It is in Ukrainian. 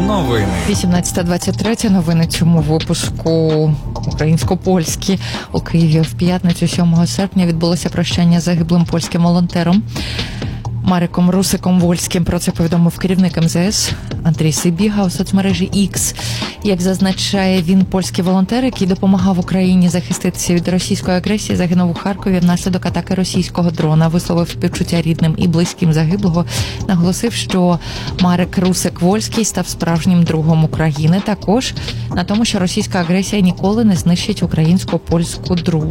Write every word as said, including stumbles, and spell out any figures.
Новини. вісімнадцята двадцять три. Новини цьому випуску українсько-польські. У Києві в п'ятницю сьомого серпня відбулося прощання з загиблим польським волонтером Мареком Русиком Вольським. Про це повідомив керівник ем зе ес Андрій Сибіга у соцмережі X. Як зазначає він, польський волонтер, який допомагав Україні захиститися від російської агресії, загинув у Харкові внаслідок атаки російського дрона. Висловив співчуття рідним і близьким загиблого. Наголосив, що Марек Русик Вольський став справжнім другом України. Також на тому, що російська агресія ніколи не знищить українсько-польську дружбу.